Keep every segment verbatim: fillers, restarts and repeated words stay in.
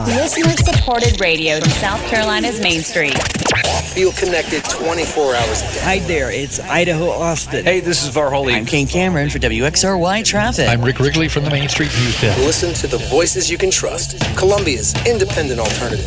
Listener-supported radio to South Carolina's Main Street. Feel connected twenty-four hours a day. Hi there, it's Idaho Austin. Hey, this is Varholey. I'm Kane Cameron for W X R Y Traffic. I'm Rick Wrigley from the Main Street News Desk. Listen to the voices you can trust. Columbia's independent alternative.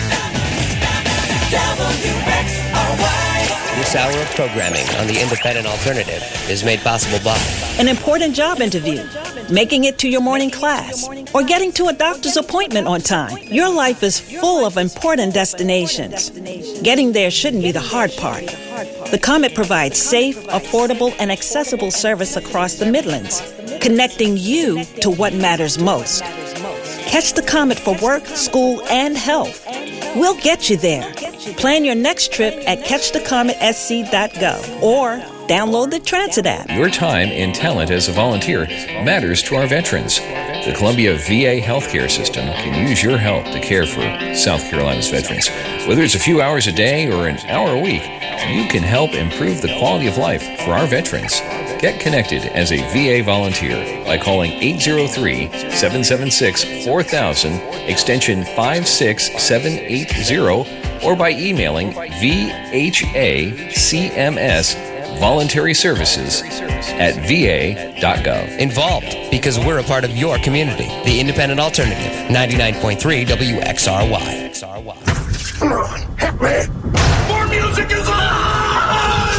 This hour of programming on the Independent Alternative is made possible by an important job interview, making it to your morning class, or getting to a doctor's appointment on time. Your life is full of important destinations. Getting there shouldn't be the hard part. The Comet provides safe, affordable, and accessible service across the Midlands, connecting you to what matters most. Catch the Comet for work, school, and health. We'll get you there. Plan your next trip at catch the comet s c dot gov or download the Transit app. Your time and talent as a volunteer matters to our veterans. The Columbia V A healthcare system can use your help to care for South Carolina's veterans. Whether it's a few hours a day or an hour a week, you can help improve the quality of life for our veterans. Get connected as a V A volunteer by calling eight oh three, seven seven six, four thousand, extension five six seven eight zero, or by emailing V H A C M S voluntary services at v a dot gov. Involved because we're a part of your community. The Independent Alternative, ninety-nine point three W X R Y. Come on, help me! More music is on!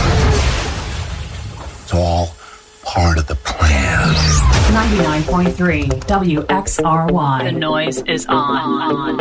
It's all part of the plan. ninety-nine point three W X R Y. The noise is on. on.